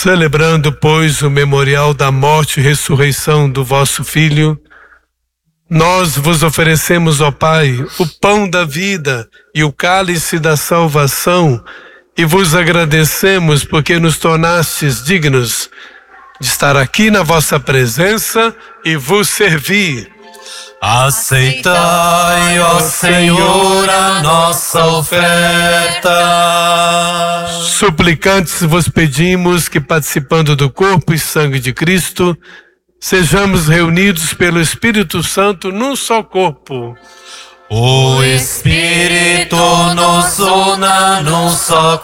Celebrando, pois, o memorial da morte e ressurreição do vosso Filho, nós vos oferecemos, ó Pai, o pão da vida e o cálice da salvação, e vos agradecemos porque nos tornastes dignos de estar aqui na vossa presença e vos servir. Aceitai, ó Senhor, a nossa oferta. Suplicantes vos pedimos que, participando do corpo e sangue de Cristo, sejamos reunidos pelo Espírito Santo num só corpo. O Espírito nos una num só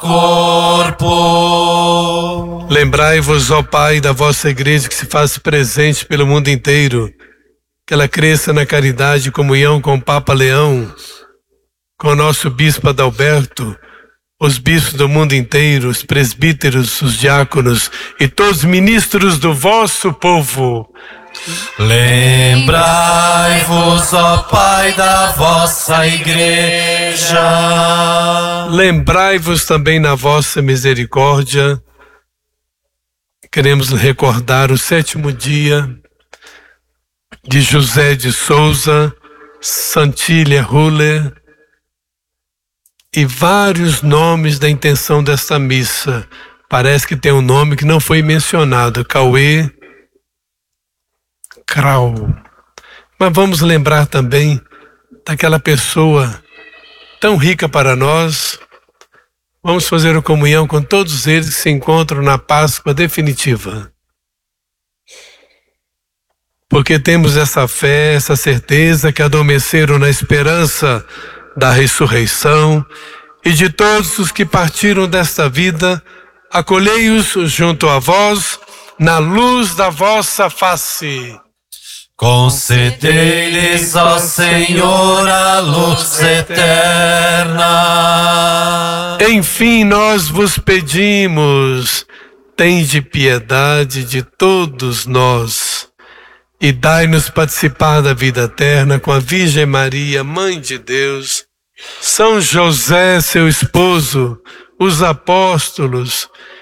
corpo. Lembrai-vos, ó Pai, da vossa Igreja que se faz presente pelo mundo inteiro, que ela cresça na caridade e comunhão com o Papa Leão, com o nosso Bispo Adalberto, os bispos do mundo inteiro, os presbíteros, os diáconos e todos os ministros do vosso povo. Lembrai-vos, ó Pai, da vossa Igreja. Lembrai-vos também na vossa misericórdia. Queremos recordar o 7º dia de José de Souza, Santília Ruller e vários nomes da intenção desta missa. Parece que tem um nome que não foi mencionado, Cauê Krau. Mas vamos lembrar também daquela pessoa tão rica para nós. Vamos fazer a comunhão com todos eles que se encontram na Páscoa definitiva. Porque temos essa fé, essa certeza que adormeceram na esperança da ressurreição, e de todos os que partiram desta vida, acolhei-os junto a vós na luz da vossa face. Concedei-lhes, ó Senhor, a luz eterna. Enfim, nós vos pedimos, tende piedade de todos nós e dai-nos participar da vida eterna com a Virgem Maria, Mãe de Deus, São José, seu esposo, os apóstolos